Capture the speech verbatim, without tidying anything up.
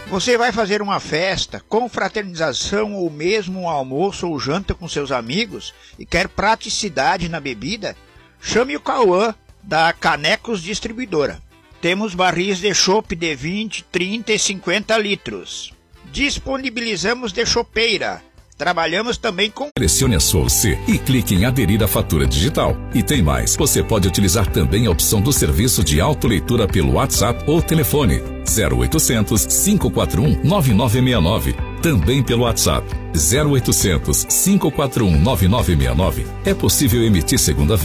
Você vai fazer uma festa, confraternização ou mesmo um almoço ou janta com seus amigos e quer praticidade na bebida? Chame o Cauã da Canecos Distribuidora. Temos barris de chopp de vinte, trinta e cinquenta litros. Disponibilizamos de chopeira. Trabalhamos também com... Selecione a sua U C e clique em aderir à fatura digital. E tem mais, você pode utilizar também a opção do serviço de autoleitura pelo WhatsApp ou telefone zero oitocentos, cinco quatro um, nove nove seis nove. Também pelo WhatsApp zero oitocentos, cinco quatro um, nove nove seis nove. É possível emitir segunda vez